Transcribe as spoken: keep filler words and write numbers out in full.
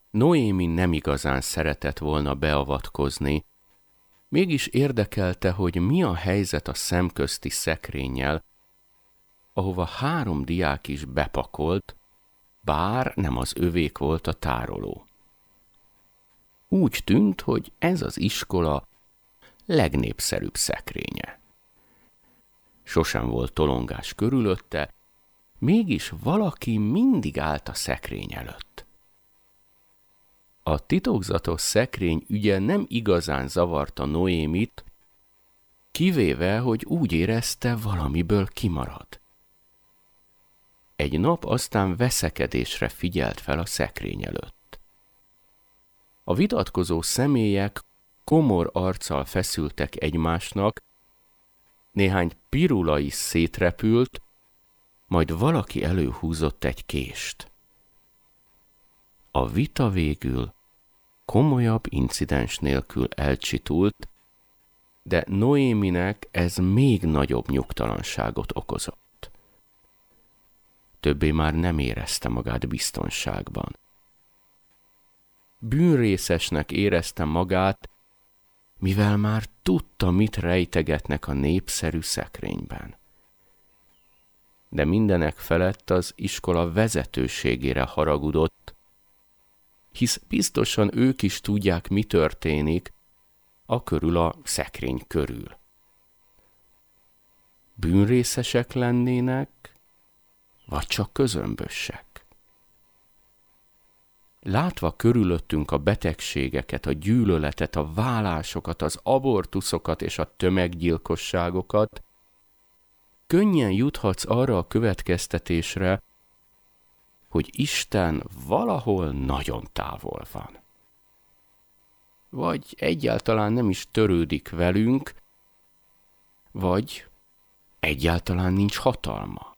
Noémi nem igazán szeretett volna beavatkozni, mégis érdekelte, hogy mi a helyzet a szemközti szekrényel, ahova három diák is bepakolt, bár nem az övék volt a tároló. Úgy tűnt, hogy ez az iskola legnépszerűbb szekrénye. Sosem volt tolongás körülötte, mégis valaki mindig állt a szekrény előtt. A titokzatos szekrény ügye nem igazán zavarta Noémit, kivéve, hogy úgy érezte, valamiből kimarad. Egy nap aztán veszekedésre figyelt fel a szekrény előtt. A vitatkozó személyek komor arccal feszültek egymásnak, néhány pirula is szétrepült, majd valaki előhúzott egy kést. A vita végül komolyabb incidens nélkül elcsitult, de Noéminek ez még nagyobb nyugtalanságot okozott. Többé már nem érezte magát biztonságban. Bűnrészesnek érezte magát, mivel már tudta, mit rejtegetnek a népszerű szekrényben. De mindenek felett az iskola vezetőségére haragudott, hisz biztosan ők is tudják, mi történik a körül a szekrény körül. Bűnrészesek lennének, vagy csak közömbösek? Látva körülöttünk a betegségeket, a gyűlöletet, a válásokat, az abortuszokat és a tömeggyilkosságokat, könnyen juthatsz arra a következtetésre, hogy Isten valahol nagyon távol van. Vagy egyáltalán nem is törődik velünk, vagy egyáltalán nincs hatalma.